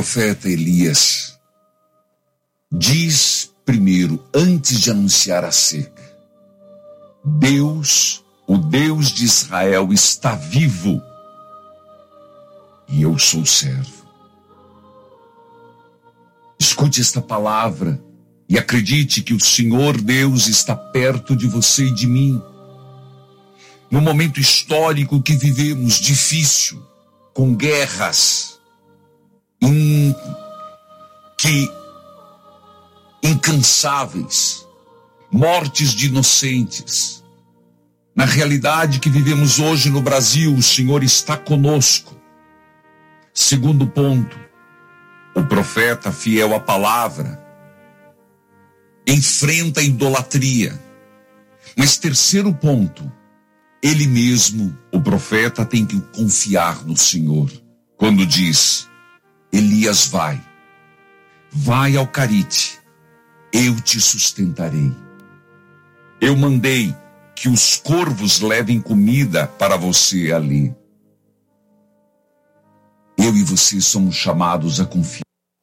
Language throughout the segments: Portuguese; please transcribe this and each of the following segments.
profeta Elias diz primeiro, antes de anunciar a seca: Deus, o Deus de Israel, está vivo e eu sou servo. Escute esta palavra e acredite que o Senhor Deus está perto de você e de mim. No momento histórico que vivemos, difícil, com guerras, incansáveis, mortes de inocentes. Na realidade que vivemos hoje no Brasil, o Senhor está conosco. Segundo ponto, o profeta fiel à palavra enfrenta a idolatria. Mas terceiro ponto, ele mesmo, o profeta, tem que confiar no Senhor. Quando diz: Elias, vai ao Carite, eu te sustentarei. Eu mandei que os corvos levem comida para você ali. Eu e você somos chamados a confiar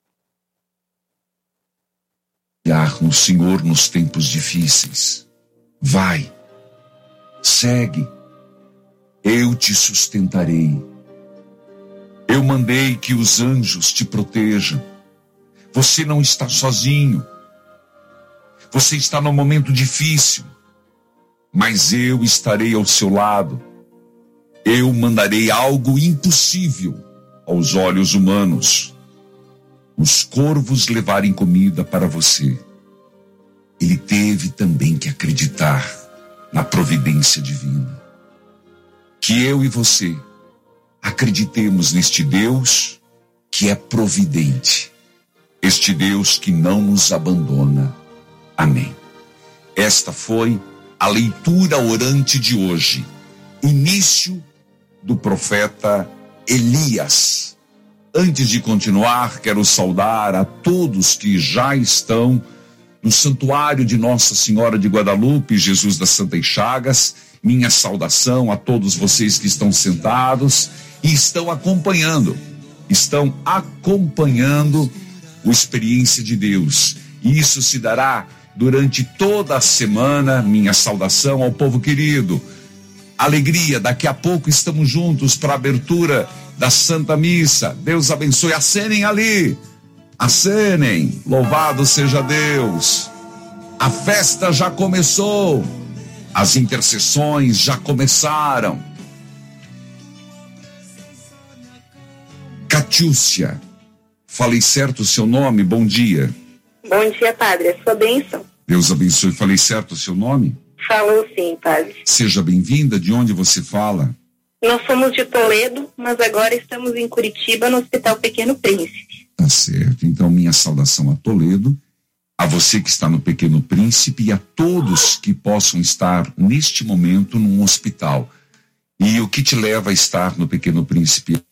no Senhor nos tempos difíceis. Vai, segue, eu te sustentarei. Eu mandei que os anjos te protejam. Você não está sozinho. Você está num momento difícil, mas eu estarei ao seu lado. Eu mandarei algo impossível aos olhos humanos: os corvos levarem comida para você. Ele teve também que acreditar na providência divina. Que eu e você acreditemos neste Deus que é providente, este Deus que não nos abandona. Amém. Esta foi a leitura orante de hoje, início do profeta Elias. Antes de continuar, quero saudar a todos que já estão no santuário de Nossa Senhora de Guadalupe, Jesus das Santas Chagas. Minha saudação a todos vocês que estão sentados e estão acompanhando o Experiência de Deus. E isso se dará durante toda a semana. Minha saudação ao povo querido. Alegria, daqui a pouco estamos juntos para a abertura da Santa Missa. Deus abençoe. Acenem ali. Acenem. Louvado seja Deus. A festa já começou. As intercessões já começaram. Catiúcia, falei certo o seu nome? Bom dia. Bom dia, padre. A sua bênção. Deus abençoe. Falei certo o seu nome? Falou sim, padre. Seja bem-vinda. De onde você fala? Nós somos de Toledo, mas agora estamos em Curitiba, no Hospital Pequeno Príncipe. Tá certo. Então, minha saudação a Toledo, a você que está no Pequeno Príncipe e a todos que possam estar neste momento num hospital. E o que te leva a estar no Pequeno Príncipe?